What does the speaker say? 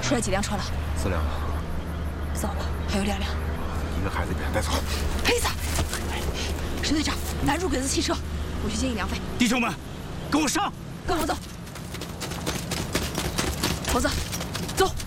出来几辆车了 ？4辆。 糟了，还有2辆。 一个孩子被他带走了。 黑子，石队长，拦住鬼子汽车，我去接应梁飞。 弟兄们，跟我上！ 跟我走。猴子，走。